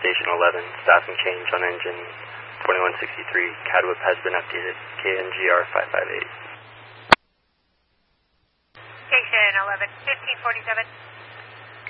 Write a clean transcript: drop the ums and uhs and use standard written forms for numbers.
Station 11, staffing change on engine 2163. CAD whip has been updated. KNGR 558. Station 11, 1547.